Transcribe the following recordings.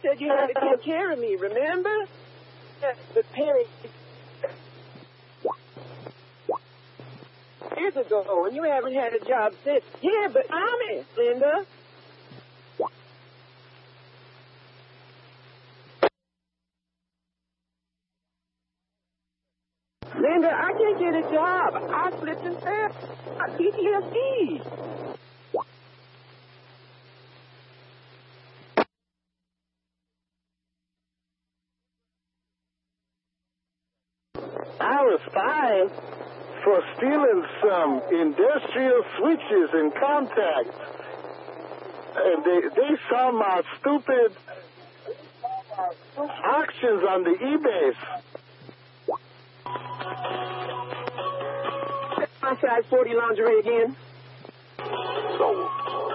said you had to take care of me, remember? Yes, but Perry... Years ago, and you haven't had a job since. Yeah, but I'm in, Linda. Linda, I can't get a job. I slipped and fell. PTSD. I was fined for stealing some industrial switches and contacts. And they saw my stupid auctions on the eBay. My size 40 lingerie again. So,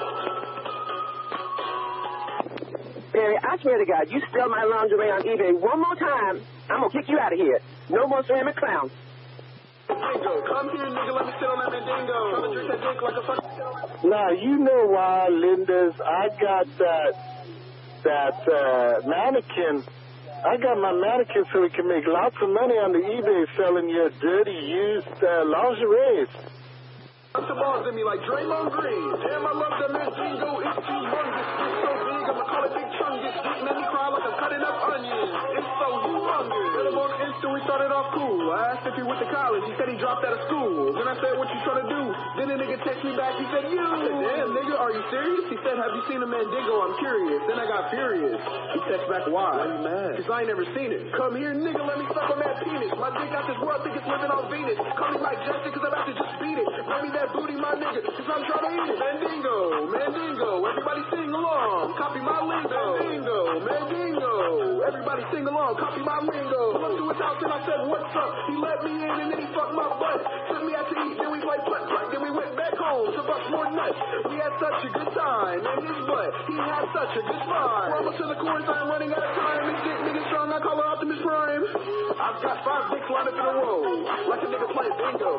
Perry, I swear to God, you sell my lingerie on eBay one more time, I'm going to kick you out of here. No more ceramic clowns. Mandingo, come here, nigga, let me sit on that Mandingo. Trying to drink that dick like a fucking... now, you know why, Linda's, I got that mannequin. I got my mannequin so we can make lots of money on the eBay selling your dirty, used lingerie. Punch the balls in me like Draymond Green. Damn, I love that Mandingo. It's humongous. It's so big, I'ma call it Big Chungus. Dick made me cry like I'm cutting up onions. It's so humongous. Met him on Insta, we started off cool. I asked if he went to college. He said he dropped out of school. Then I said, what you trying to do? Then the nigga text me back. He said, you. I said, damn, nigga, are you serious? He said, have you seen a Mandingo? I'm curious. Then I got furious. He text back, why? Why you mad? Because I ain't never seen it. Come here, nigga, let me suck on that penis. My dick got this world, think it's living on Venus. Call me Mike Jackson, because I'm about to just beat it. Bring me that booty, my nigga, because I'm trying to eat it. Mandingo, Mandingo, everybody sing along. Copy my lingo. Mandingo, Mandingo, everybody sing along. Copy my lingo. Pull up to his house and I said, what's up? He let me in and then he fucked my butt. Took me out to eat, then we played putt-putt. Then we went back home to bust more nuts. We had such a good time, and his butt, he had such a good spine. We're almost to the chorus, I'm running out of time. This dick nigga strong, I call her Optimus Prime. I've got 5 dicks lined up in a row, like a nigga playing bingo.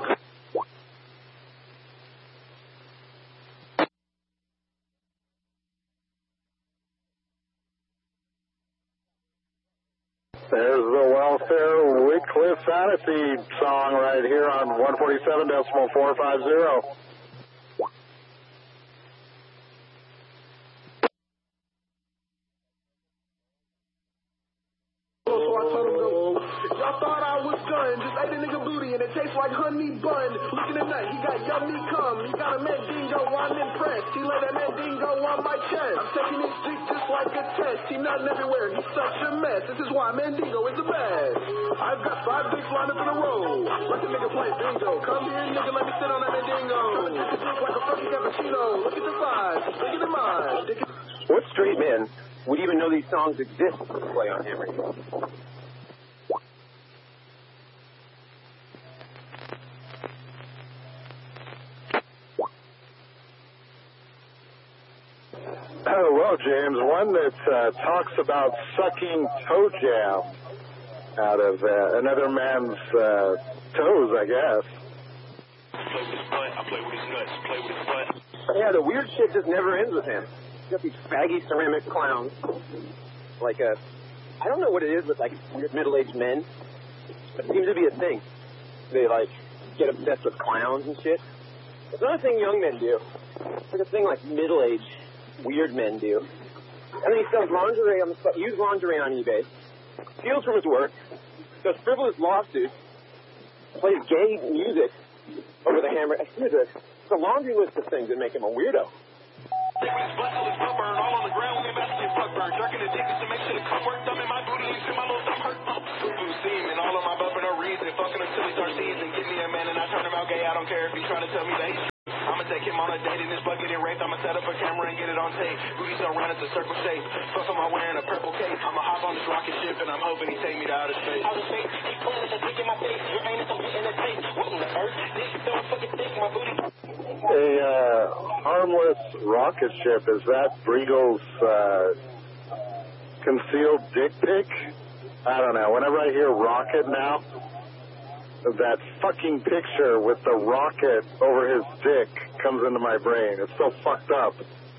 There's the Welfare Wycliffe Fantasy song right here on 147.450. Y'all thought I was done, just ate a nigga booty and it tastes like honey bun. Look at the nut, he got yummy cum. He got a Mandingo, I'm impressed. He laid a Mandingo on my chest. I'm taking his dick just like a test. He nutting everywhere, he's such a mess. This is why Mandingo is the best. I've got 5 dicks lined up in a row, like a nigga playing bingo. Come here, nigga, let me sit on that Mandingo. Drink the dick like a fucking cappuccino. Look at the size, bigger than mine. What straight man would even know these songs exist to play on Hammer? Oh, well, James, one that talks about sucking toe jam out of another man's toes, I guess. Play with his butt, I play with his nuts, play with his butt. Yeah, the weird shit just never ends with him. He's got these faggy ceramic clowns. Like I don't know what it is with like weird middle-aged men, but it seems to be a thing. They like get obsessed with clowns and shit. It's not a thing young men do. It's like a thing like middle-aged weird men do. And then he sells lingerie on the used lingerie on eBay, steals from his work, does frivolous lawsuits, plays gay music over the Hammer. Here's a laundry list of things that make him a weirdo. All of my butt for no reason. Fucking until he starts seizing. Give me a man and I turn him out gay. I don't care if he's trying to tell me that he's I'ma take him on a date in this bucket and raped. I'ma set up a camera and get it on tape. Booties around at the circle shape. Fuck am I wearing a purple cape? I'ma hop on this rocket ship and I'm hoping he take me to outer space. Outer space, he pulling the dick in my face. Your anus, I'm getting the tape. What in the earth? Dick so fucking thick, my booty. A harmless rocket ship, is that Bregel's concealed dick pic? I don't know. Whenever I hear rocket now, that fucking picture with the rocket over his dick comes into my brain. It's so fucked up.